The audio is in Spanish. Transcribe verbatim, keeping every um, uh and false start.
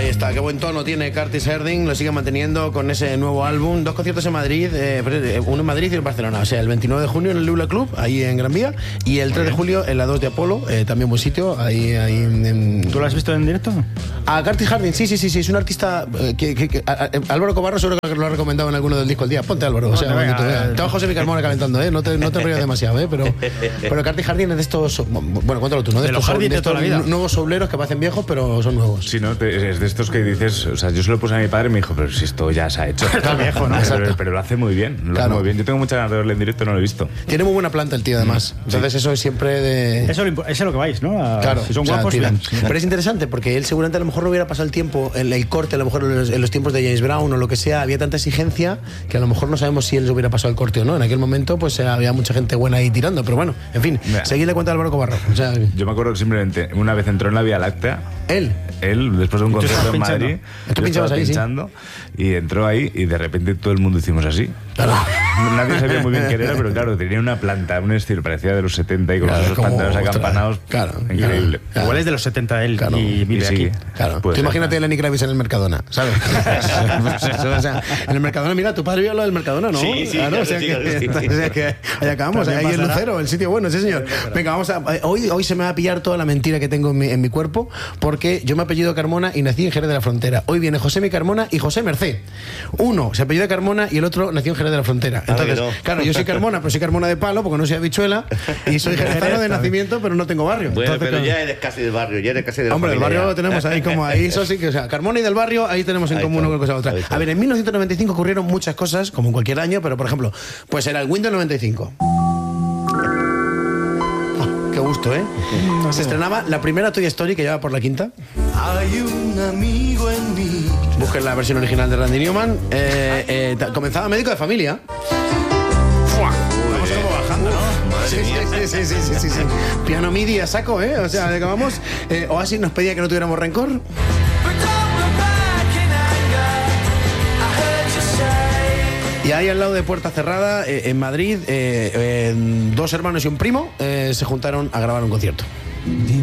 Ahí está, qué buen tono tiene Curtis Harding, lo sigue manteniendo con ese nuevo álbum. Dos conciertos en Madrid, eh, uno en Madrid y uno en Barcelona. O sea, el veintinueve de junio en el Lula Club, ahí en Gran Vía, y el tres de julio en la dos de Apolo, eh, también buen sitio, ahí, ahí en... ¿Tú lo has visto en directo? A Curtis Harding, sí, sí, sí, sí, es un artista eh, que, que, que a, a, Álvaro Cobarro seguro que lo ha recomendado en alguno del disco el día. Ponte, Álvaro, o sea, no, venga, te Te va José Mi Carmona calentando, ¿eh? No te, no te rías demasiado, ¿eh? Pero, pero Curtis Harding es de estos, bueno, cuéntalo tú, ¿no? De, de estos, los de de estos toda la vida. nuevos sobleros que parecen viejos, pero son nuevos. Sí, ¿no? Te, es de estos que dices, o sea, yo se lo puse a mi padre y me dijo, pero si esto ya se ha hecho. Está viejo, ¿no? Pero, pero lo hace muy bien, lo Claro. hace muy bien. Yo tengo muchas ganas de verle en directo, no lo he visto. Tiene muy buena planta el tío, además. Entonces Sí. eso es siempre de... Eso, eso es lo que vais, ¿no? A, Claro, si son o sea, guapos, tiran. bien. Pero es interesante porque él seguramente a lo mejor no hubiera pasado el tiempo, el, el corte, a lo mejor en los, en los tiempos de James Brown o lo que sea, había tanta exigencia que a lo mejor no sabemos si él hubiera pasado el corte o no. En aquel momento pues eh, había mucha gente buena ahí tirando, pero bueno, en fin, Mira. seguidle cuenta Álvaro Cobarro. O sea, Yo me acuerdo que simplemente una vez entró en la Vía Láctea, él. él, después de un ¿Y tú concierto en estabas Madrid, pinchando? ¿Tú yo pinchabas estaba ahí, sí? pinchando, y entró ahí y de repente todo el mundo hicimos así. Claro. Nadie sabía muy bien qué era, pero claro, tenía una planta, un estilo, parecía de los setenta y con Claro, esos como, pantalones ostras, acampanados. claro, Increíble. claro. Igual es de los setenta él Claro. y vive Y sigue. aquí. Claro, Puede tú ser. imagínate a Lenny Kravitz en el Mercadona, ¿sabes? O sea, en el Mercadona, mira, tu padre vio lo del Mercadona, ¿no? Sí, sí, claro, claro, o sea sí, que, claro, sí. o sea que ahí acabamos, También ahí en pasará. Lucero, el sitio bueno, sí señor. Venga, vamos a, hoy, hoy se me va a pillar toda la mentira que tengo en mi, en mi cuerpo, porque yo me apellido Carmona y nací en Jerez de la Frontera. Hoy viene José Mi Carmona y José Merced. Uno se apellida Carmona y el otro nació en Jerez de la Frontera. Entonces, no. claro, yo soy Carmona, pero soy Carmona de palo, porque no soy habichuela, y soy jerezano de nacimiento, pero no tengo barrio. Bueno, Entonces, pero claro, ya eres casi del barrio, ya eres casi de la hombre, el familia barrio ya. lo tenemos ahí como ahí, eso sí que, o sea, Carmona y del barrio, ahí tenemos en Ahí común está, una cosa u otra. ahí está. A ver, en mil novecientos noventa y cinco ocurrieron muchas cosas, como en cualquier año, pero por ejemplo, pues era el Windows noventa y cinco. Ah, qué gusto, ¿eh? Se estrenaba la primera Toy Story que lleva por la quinta. Hay un amigo en mí. Busquen la versión original de Randy Newman. Eh, eh, ta- comenzaba Médico de Familia. Vamos como bajando, ¿no? Sí, sí, sí, sí, sí, sí, sí, sí. Piano MIDI a saco, ¿eh? O sea, acabamos. Eh, Oasis nos pedía que no tuviéramos rencor. Y ahí al lado de Puerta Cerrada, eh, en Madrid, eh, eh, dos hermanos y un primo eh, se juntaron a grabar un concierto.